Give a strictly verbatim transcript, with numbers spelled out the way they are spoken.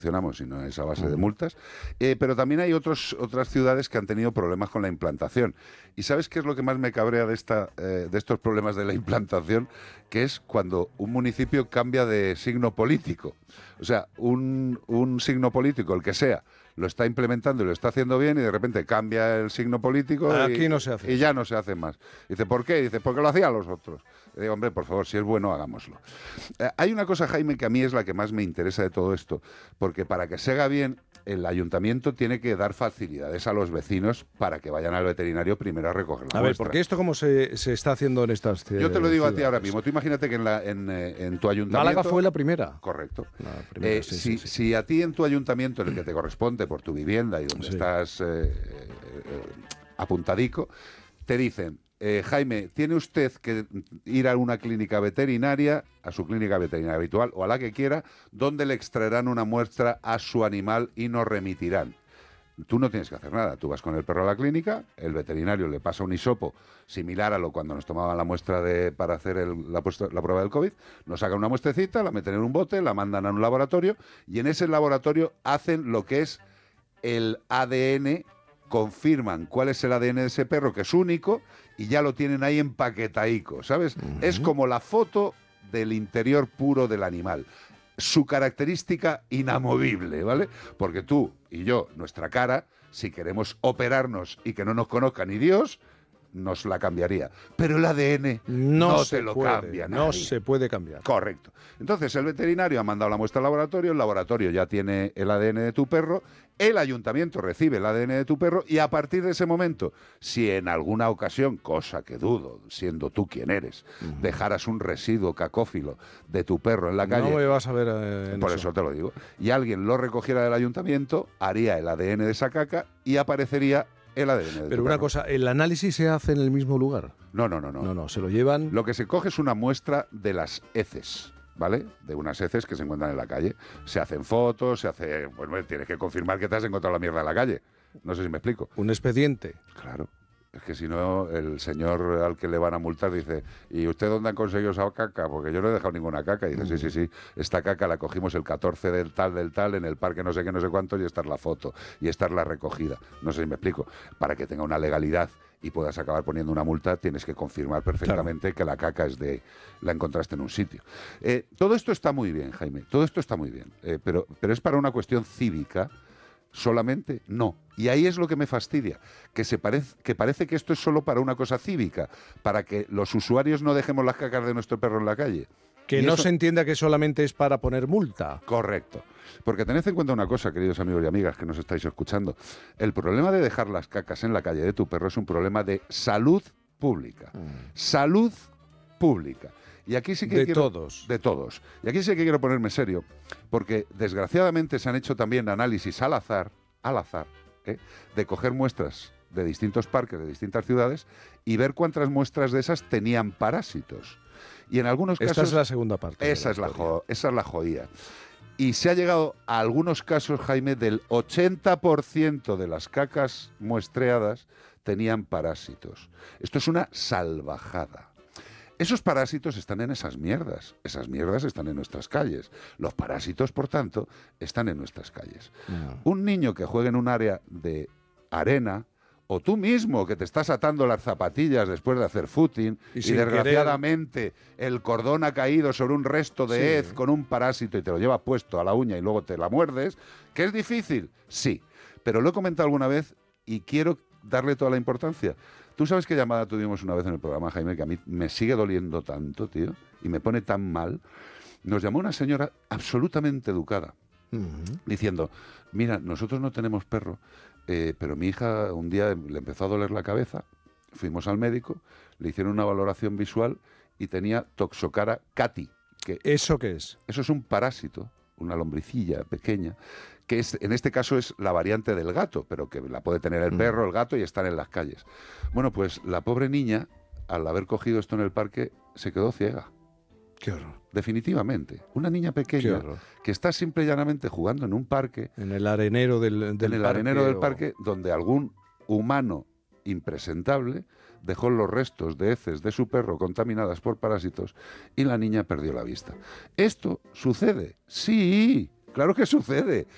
y no es a base de multas, eh, pero también hay otros, otras ciudades que han tenido problemas con la implantación. ¿Y sabes qué es lo que más me cabrea de, esta, eh, de estos problemas de la implantación? Que es cuando un municipio cambia de signo político. O sea, un, un signo político, el que sea, lo está implementando y lo está haciendo bien y de repente cambia el signo político Aquí y, no se hace. y ya no se hace más. Dice, ¿por qué? Dice, porque lo hacían los otros. Y digo, hombre, por favor, si es bueno, hagámoslo. Eh, hay una cosa, Jaime, que a mí es la que más me interesa de todo esto, porque para que se haga bien, el ayuntamiento tiene que dar facilidades a los vecinos para que vayan al veterinario primero a recoger la A ver, muestra. porque esto cómo se, se está haciendo en estas ciudades. Yo te lo digo a ti ahora mismo. Tú imagínate que en, la, en, eh, en tu ayuntamiento... Málaga fue la primera. Correcto. La primera, eh, sí, si, sí, sí. si a ti en tu ayuntamiento, en el que te corresponde por tu vivienda y donde Sí. estás eh, eh, eh, apuntadico, te dicen, eh, Jaime, tiene usted que ir a una clínica veterinaria, a su clínica veterinaria habitual o a la que quiera, donde le extraerán una muestra a su animal y nos remitirán. Tú no tienes que hacer nada, tú vas con el perro a la clínica, el veterinario le pasa un hisopo similar a lo cuando nos tomaban la muestra de, para hacer el, la, puesta, la prueba del COVID, nos sacan una muestrecita, la meten en un bote, la mandan a un laboratorio y en ese laboratorio hacen lo que es el A D N, confirman cuál es el A D N de ese perro, que es único, y ya lo tienen ahí empaquetaico, ¿sabes? Uh-huh. Es como la foto del interior puro del animal. Su característica inamovible, ¿vale? Porque tú y yo, nuestra cara, si queremos operarnos y que no nos conozca ni Dios, nos la cambiaría. Pero el A D N no, no te lo puede, cambia nadie. No se puede cambiar. Correcto. Entonces el veterinario ha mandado la muestra al laboratorio, el laboratorio ya tiene el A D N de tu perro, el ayuntamiento recibe el A D N de tu perro y a partir de ese momento, si en alguna ocasión, cosa que dudo, siendo tú quien eres, uh-huh. dejaras un residuo cacófilo de tu perro en la calle... No me vas a ver eh, en Por eso. eso te lo digo. Y alguien lo recogiera del ayuntamiento, haría el A D N de esa caca y aparecería el A D N de Pero tu una perro. cosa, ¿el análisis se hace en el mismo lugar? No, no, no, no. No, no, se lo llevan... Lo que se coge es una muestra de las heces, ¿vale? De unas heces que se encuentran en la calle. Se hacen fotos, se hace... Bueno, tienes que confirmar que te has encontrado la mierda en la calle. No sé si me explico. Un expediente. Claro. Es que si no, el señor al que le van a multar dice, ¿y usted dónde han conseguido esa caca? Porque yo no he dejado ninguna caca. Y dice, sí, sí, sí, esta caca la cogimos el catorce del tal, del tal, en el parque no sé qué, no sé cuánto, y esta es la foto, y esta es la recogida. No sé si me explico. Para que tenga una legalidad y puedas acabar poniendo una multa, tienes que confirmar perfectamente claro. que la caca es de... la encontraste en un sitio. Eh, todo esto está muy bien, Jaime, todo esto está muy bien, eh, pero, pero es para una cuestión cívica. ¿Solamente? No. Y ahí es lo que me fastidia, que, se parece, que parece que esto es solo para una cosa cívica, para que los usuarios no dejemos las cacas de nuestro perro en la calle. Que y no eso... se entienda que solamente es para poner multa. Correcto. Porque tened en cuenta una cosa, queridos amigos y amigas que nos estáis escuchando. El problema de dejar las cacas en la calle de tu perro es un problema de salud pública. Mm. Salud pública. Y aquí sí que de quiero, todos. De todos. Y aquí sí que quiero ponerme serio, porque desgraciadamente se han hecho también análisis al azar, al azar, ¿eh? de coger muestras de distintos parques, de distintas ciudades, y ver cuántas muestras de esas tenían parásitos. Y en algunos Esta casos... es la segunda parte. Esa, la es, la jo, esa es la jodida. Y se ha llegado a algunos casos, Jaime, del ochenta por ciento de las cacas muestreadas tenían parásitos. Esto es una salvajada. Esos parásitos están en esas mierdas, esas mierdas están en nuestras calles. Los parásitos, por tanto, están en nuestras calles. No. Un niño que juegue en un área de arena, o tú mismo que te estás atando las zapatillas después de hacer footing y, y desgraciadamente querer... el cordón ha caído sobre un resto de sí. hez con un parásito y te lo llevas puesto a la uña y luego te la muerdes, ¿que es difícil? Sí, pero lo he comentado alguna vez y quiero darle toda la importancia. Tú sabes qué llamada tuvimos una vez en el programa, Jaime, que a mí me sigue doliendo tanto, tío, y me pone tan mal. Nos llamó una señora absolutamente educada, uh-huh. diciendo, mira, nosotros no tenemos perro, eh, pero mi hija un día le empezó a doler la cabeza, fuimos al médico, le hicieron una valoración visual y tenía Toxocara cati. Que ¿Eso qué es? Eso es un parásito, una lombricilla pequeña, que es, en este caso es la variante del gato, pero que la puede tener el perro, el gato y estar en las calles. Bueno, pues la pobre niña, al haber cogido esto en el parque, se quedó ciega. Qué horror. Definitivamente. Una niña pequeña que está simple y llanamente jugando en un parque. En el arenero del, del En el parque arenero del o... parque, donde algún humano impresentable dejó los restos de heces de su perro contaminadas por parásitos y la niña perdió la vista. ¿Esto sucede? Sí, claro que sucede.